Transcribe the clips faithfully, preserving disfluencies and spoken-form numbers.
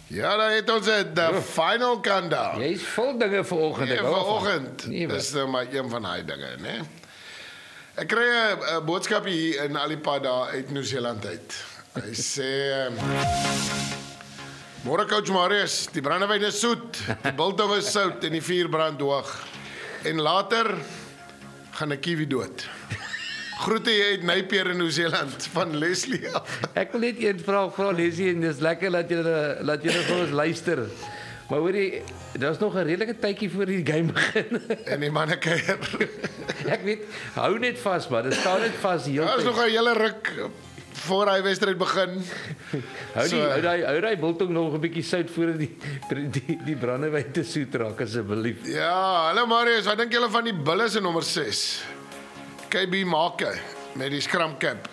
Ja, dan het ons het, de final countdown. Jy is vol dinge vanoggend. Nee, ek hou van. vanoggend Nee, wat? is nou maar een van die dinge, né? Ek kry 'n 'n boodskap hier in Alipad daar uit Nieu-Seeland uit. Hy sê um, môre coach Marius, die brandewyn is soet, die biltong is sout en die vuur brand hoog. En later gaan 'n kiwi dood. Groete jy uit Napier in Nieu-Seeland van Leslie af. Ek wil net een vraag vra Lesie en dis lekker dat jy laat jy vir ons luister. Maar hoorie, daar's nog 'n redelike tydjie voor die game begin. En die manne kuier. Ek weet, hou net vas maar, dit staan net vas hier. Daar is nog 'n hele ruk voor hy wedstryd begin. Hou die So- hou daai hou daai biltong nog 'n bietjie sout voor die die die brandewyn te soet raak asseblief. Ja, hallo Marius, wat dink julle van die Bulls in nommer ses? K B Make met die scrum cap.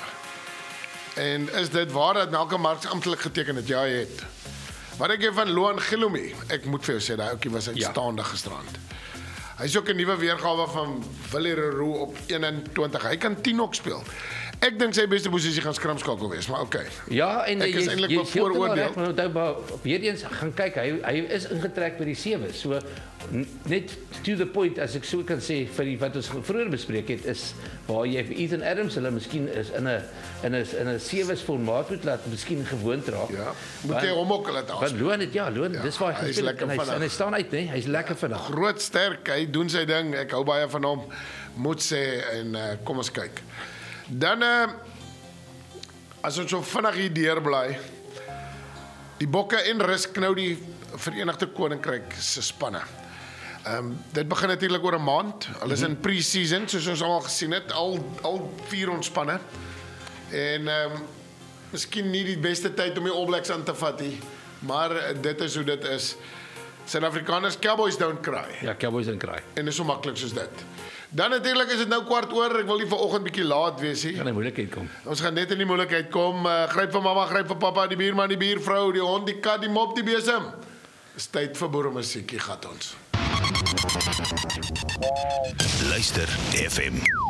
En is dit waar dat Malcolm Marx amptelik geteken het? Ja, hy het. Wat dink jy van Loan Gilumi? Ek moet vir jou sê, daai ouetjie was uitstaande gisterand. Hy's ook 'n nuwe weergawe van Willie Leroux op eenentwintig. Hy kan tien ook speel. Ek dink sy beste posisie gaan scrum-skakel wees, maar okay. Ja, en Ek is jy eintlik jy bevooroordeel. maar onthou maar weer eens gaan kyk, hy hy is ingetrek by die sewe. So n- net to the point as ek so kan sê vir die wat ons vroeër bespreek het is waar jy vir Ethan Adams hulle miskien is in 'n in 'n in 'n sewe's formaat moet laat miskien gewoond raak. Ja, moet jy hom ook laat Wat afspeel. Loon het ja, Loon, dis waar hy hy is gespeel het lekker en hy, vinnig. en hy staan uit, nee, hy's lekker vinnig. Groot sterk, hy doen sy ding. Ek hou baie van hom. Moet sê en uh, kom ons kyk. Dan uh, as ons so vinnig hier deurbly. Die Bokke en Rus knou die Verenigde Koninkryk se spanne. Ehm um, dit begin natuurlik oor 'n maand. Hulle is in pre-season soos ons almal gesien het, al al vier ons spanne. En ehm um, miskien nie die beste tyd om die All Blacks aan te vat nie, maar uh, dit is hoe dit is. Suid-Afrikaners Cowboys don't cry. Ja, Cowboys en kraai. En dis so maklik soos dit. Dan natuurlik is dit nou kwart oor. Ek wil nie vanoggend bietjie laat wees nie. Kan 'n moeilikheid kom. Ons gaan net in die moeilikheid kom. Uh, gryp vir mamma, gryp vir pappa, die buurman, die buurvrou, die hond, die kat, die mop, die besem. Dis tyd vir boeremusiekie gat ons. Luister F M.